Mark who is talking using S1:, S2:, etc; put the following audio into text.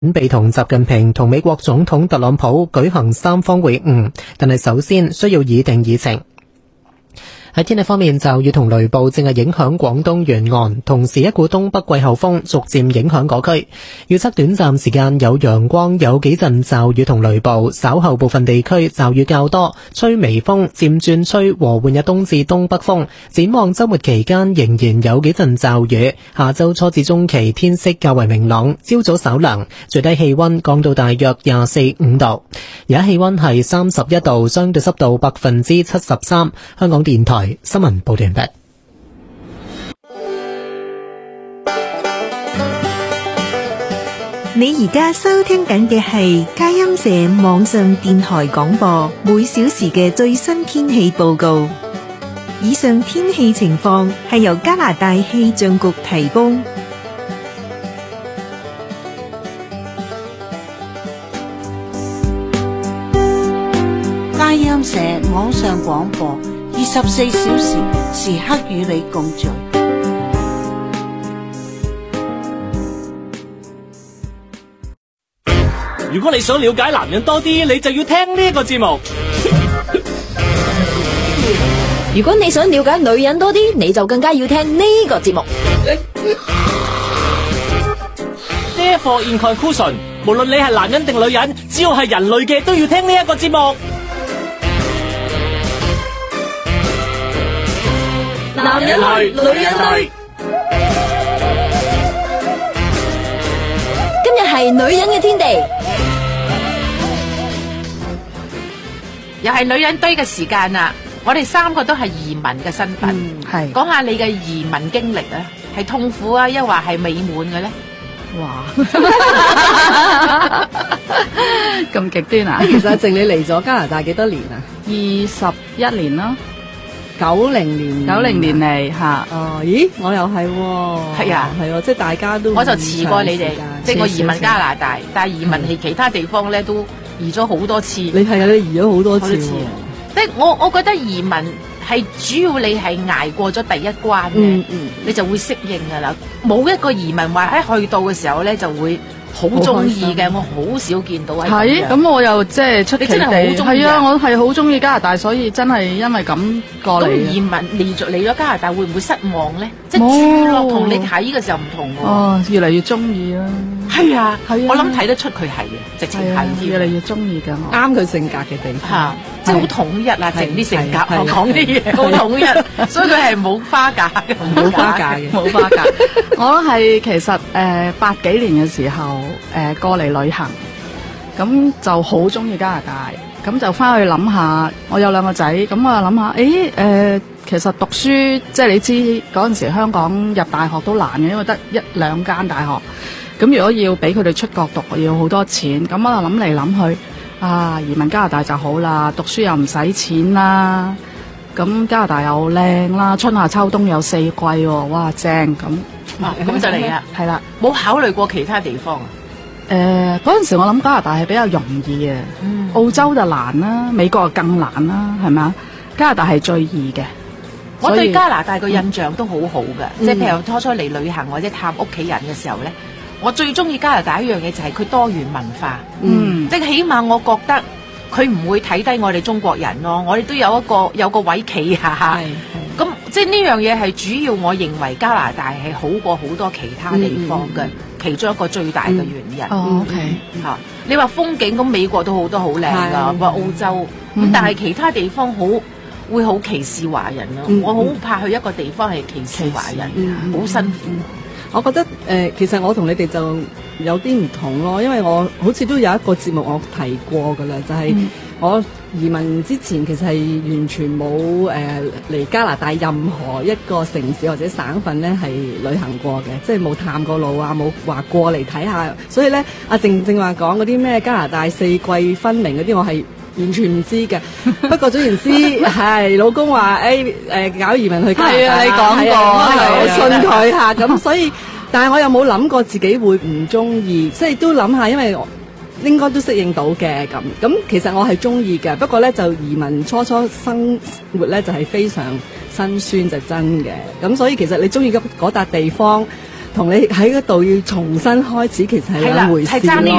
S1: 備同習近平同美國總統特朗普舉行三方會晤，但係首先需要擬定議程。喺天氣方面，驟雨同雷暴正係影響廣東沿岸，同時一股東北季候風逐漸影響嗰區。預測短暫時間有陽光，有幾陣驟雨同雷暴，稍後部分地區驟雨較多，吹微風，漸轉吹和緩嘅東至東北風。展望週末期間仍然有幾陣驟雨，下週初至中期天色較為明朗，朝早稍涼，最低氣溫降到大約24-25度。而家氣溫係31度，相對濕度73%。香港電台新聞報道完畢。
S2: 你而家收聽緊嘅係佳音社網上電台廣播，每小時嘅最新天氣報告。以上天氣情況係由加拿大氣象局提供。
S3: 佳音社網上廣播24小時，時刻與你共聚。
S4: 如果你想了解男人多啲，你就要聽呢個節目。
S5: 如果你想了解女人多啲，你就更加要聽呢個節目。
S4: Therefore in conclusion， 無論你係男人定女人，只要係人類嘅，都要聽呢一個節目。男人類，女人類。
S5: 今日係女人嘅天地，
S6: 又係女人堆嘅時間啦！我哋三個都係移民嘅身份，係講下你嘅移民經歷啊，係痛苦啊，抑或係美滿嘅咧？
S7: 哇！咁極端啊！其實阿靜你嚟咗加拿大幾多年啊？21年咯。90年嚟吓。哦，咦，我又係喎。係啊，係喎，即係大家都。我就遲過你哋，即係我移民加拿大，但係移民係其他地方咧都移咗好多次。你係啊，你移咗好多次。即係我覺得移民係主要你係捱過咗第一關嘅，你就會適應噶啦。冇一個移民話喺去到嘅時候咧就會好中意嘅，我好少見到係咁我又即係出奇地係啊，我係好中意加拿大，所以真係因為咁過嚟。咁移民嚟咗加拿大會唔會失望咧？即係住落同你睇嘅時候唔同喎。哦，越嚟越中意啦。係啊，係啊，我諗睇得出佢係嘅，直情係越嚟越中意㗎。啱佢性格嘅地方，即係好統一啊，靜啲性格，講啲嘢好統一，所以佢係冇花架嘅，冇花架嘅，冇花架。我係其實80幾年嘅時候過嚟旅行，咁就好中意加拿大，咁就翻去諗下，我有兩個仔，咁我就諗下，其實讀書即係你知嗰陣時香港入大學都難嘅，因為得1、2間大學。咁如果要俾佢哋出國讀，要好多錢。咁我就諗嚟諗去，移民加拿大就好啦，讀書又唔使錢啦。咁加拿大又靚啦，春夏秋冬有4季喎，哇正咁。咁就嚟啦，係啦，冇考慮過其他地方啊？嗰陣時我諗加拿大係比較容易嘅，澳洲就難啦，美國就更難啦，係咪啊？加拿大係最易嘅。我對加拿大個印象都好好嘅，即係譬如初初嚟旅行或者探屋企人嘅時候咧。我最中意加拿大一樣嘢就係佢多元文化，即係起碼我覺得佢唔會睇低我哋中國人咯。我哋都有個位企下，咁即係呢樣嘢係主要我認為加拿大係好過好多其他地方嘅其中一個最大嘅原因。OK 嚇，你話風景咁美國都好多好靚㗎，話澳洲咁，但係其他地方會好歧視華人咯。我好怕去一個地方係歧視華人，好辛苦。我覺得其實我同你哋就有啲唔同咯，因為我好似都有一個節目我提過噶啦，就係我移民之前其實係完全冇嚟加拿大任何一個城市或者省份咧係旅行過嘅，即係冇探過路啊，冇話過嚟睇下。所以咧，阿正話講嗰啲咩加拿大4季分明嗰啲，我係完全唔知嘅。不過總言之，係老公話搞移民去加拿大，係啊，你講過，我信佢嚇。咁所以，但係我又冇諗過自己會唔中意，即係都諗下，因為應該都適應到嘅咁。咁其實我係中意嘅，不過咧就移民初生活咧就係非常辛酸就真嘅。咁所以其實你中意嗰笪地方， 同你喺嗰度要重新開始，其實係兩回事咯。